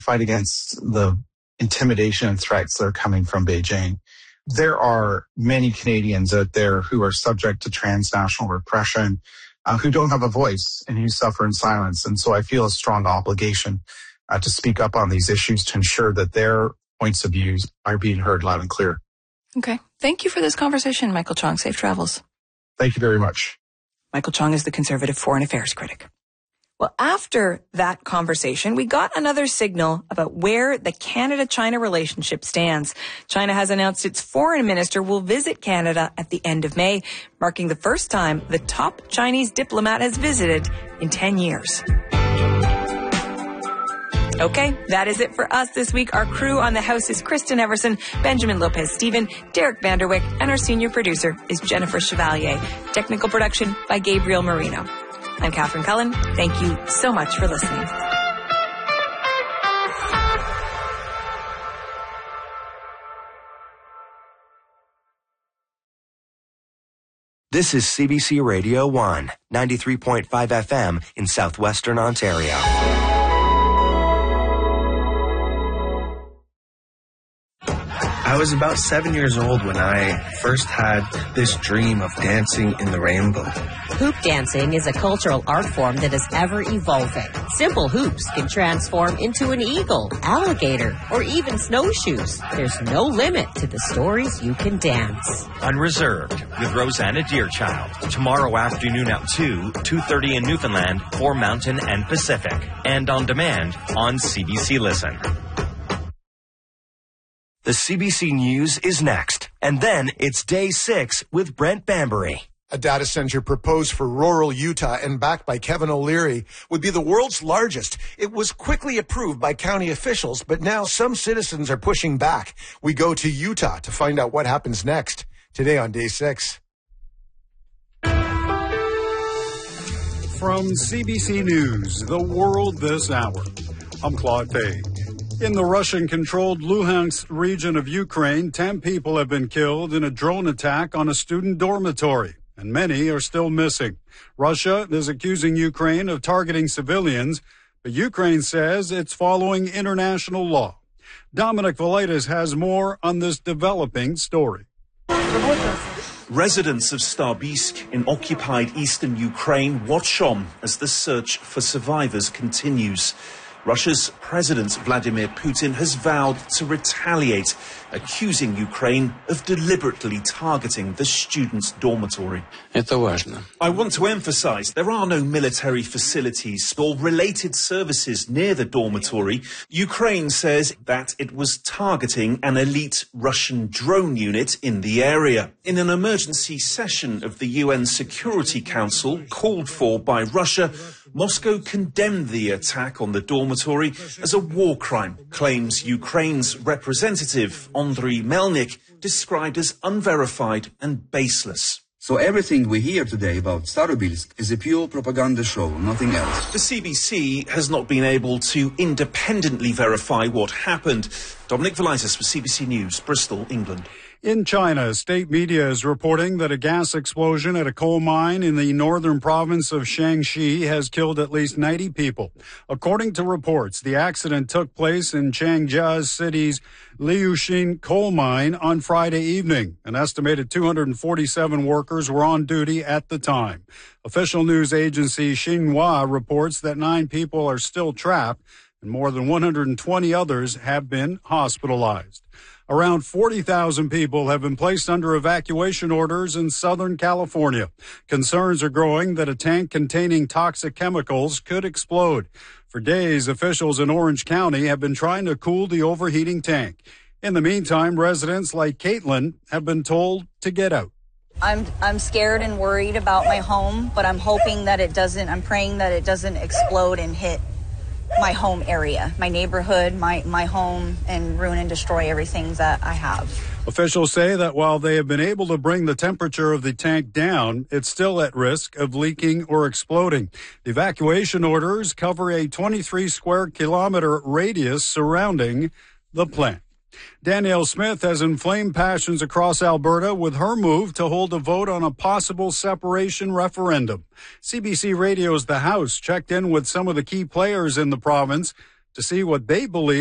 fight against the intimidation and threats that are coming from Beijing. There are many Canadians out there who are subject to transnational repression, who don't have a voice and who suffer in silence. And so I feel a strong obligation to speak up on these issues to ensure that their points of views are being heard loud and clear. Okay. Thank you for this conversation, Michael Chong. Safe travels. Thank you very much. Michael Chong is the Conservative Foreign Affairs critic. Well, after that conversation, we got another signal about where the Canada-China relationship stands. China has announced its foreign minister will visit Canada at the end of May, marking the first time the top Chinese diplomat has visited in 10 years. Okay, that is it for us this week. Our crew on the house is Kristen Everson, Benjamin Lopez-Steven, Derek Vanderwick, and our senior producer is Jennifer Chevalier. Technical production by Gabriel Marino. I'm Catherine Cullen. Thank you so much for listening. This is CBC Radio 1, 93.5 FM in southwestern Ontario. I was about 7 years old when I first had this dream of dancing in the rainbow. Hoop dancing is a cultural art form that is ever evolving. Simple hoops can transform into an eagle, alligator, or even snowshoes. There's no limit to the stories you can dance. Unreserved with Rosanna Deerchild. Tomorrow afternoon at 2:30 in Newfoundland for Mountain and Pacific. And on demand on CBC Listen. The CBC News is next. And then it's Day 6 with Brent Bambury. A data center proposed for rural Utah and backed by Kevin O'Leary would be the world's largest. It was quickly approved by county officials, but now some citizens are pushing back. We go to Utah to find out what happens next. Today on Day 6. From CBC News, The World This Hour, I'm Claude Page. In the Russian-controlled Luhansk region of Ukraine, 10 people have been killed in a drone attack on a student dormitory, and many are still missing. Russia is accusing Ukraine of targeting civilians, but Ukraine says it's following international law. Dominic Validas has more on this developing story. Residents of Starbisk in occupied eastern Ukraine watch on as the search for survivors continues. Russia's President Vladimir Putin has vowed to retaliate, accusing Ukraine of deliberately targeting the students' dormitory. I want to emphasize there are no military facilities or related services near the dormitory. Ukraine says that it was targeting an elite Russian drone unit in the area. In an emergency session of the UN Security Council called for by Russia, Moscow condemned the attack on the dormitory as a war crime, claims Ukraine's representative Andriy Melnik described as unverified and baseless. So everything we hear today about Starobilsk is a pure propaganda show, nothing else. The CBC has not been able to independently verify what happened. Dominic Validas for CBC News, Bristol, England. In China, state media is reporting that a gas explosion at a coal mine in the northern province of Shaanxi has killed at least 90 people. According to reports, the accident took place in Changjiang City's Liuxin coal mine on Friday evening. An estimated 247 workers were on duty at the time. Official news agency Xinhua reports that 9 people are still trapped and more than 120 others have been hospitalized. Around 40,000 people have been placed under evacuation orders in Southern California. Concerns are growing that a tank containing toxic chemicals could explode. For days, officials in Orange County have been trying to cool the overheating tank. In the meantime, residents like Caitlin have been told to get out. I'm scared and worried about my home, but I'm praying that it doesn't explode and hit my home area, my neighborhood, my home, and ruin and destroy everything that I have. Officials say that while they have been able to bring the temperature of the tank down, it's still at risk of leaking or exploding. The evacuation orders cover a 23 square kilometer radius surrounding the plant. Danielle Smith has inflamed passions across Alberta with her move to hold a vote on a possible separation referendum. CBC Radio's The House checked in with some of the key players in the province to see what they believe